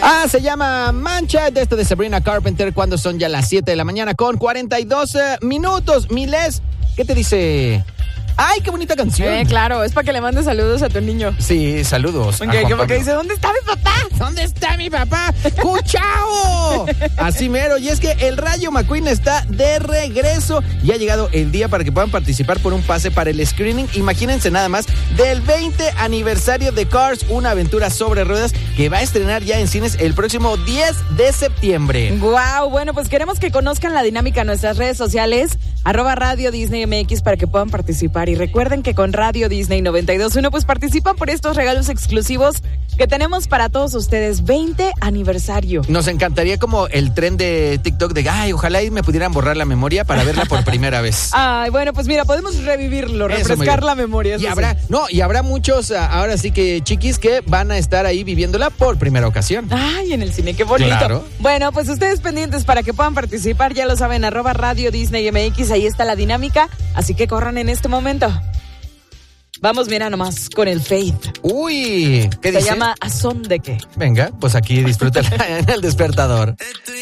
Se llama Mancha, de esto de Sabrina Carpenter, cuando son ya las 7 de la mañana con 42 minutos. Miles, ¿qué te dice? ¡Ay, qué bonita canción! Claro, es para que le mandes saludos a tu niño. Sí, saludos. Porque dice, ¿dónde está mi papá? ¿Dónde está mi papá? ¡Cuchao! Así mero. Y es que el Rayo McQueen está de regreso y ha llegado el día para que puedan participar por un pase para el screening. Imagínense nada más, del 20 aniversario de Cars, una aventura sobre ruedas que va a estrenar ya en cines el próximo 10 de septiembre. ¡Guau! Bueno, pues queremos que conozcan la dinámica en nuestras redes sociales, @Radio Disney MX, para que puedan participar. Y recuerden que con Radio Disney 92.1 pues participan por estos regalos exclusivos que tenemos para todos ustedes. 20 aniversario. Nos encantaría como el tren de TikTok de, ojalá y me pudieran borrar la memoria para verla por primera vez. Ay, bueno, pues mira, podemos revivirlo, refrescar la memoria. Y habrá muchos, ahora sí que chiquis, que van a estar ahí viviéndola por primera ocasión. Ay, en el cine, qué bonito. Claro. Bueno, pues ustedes pendientes para que puedan participar, ya lo saben, @Radio Disney MX, ahí está la dinámica, así que corran en este momento. Vamos, mira nomás, con el Faith. Uy, ¿qué dice? Se llama ¿A son de qué? Venga, pues aquí disfrútala en El Despertador.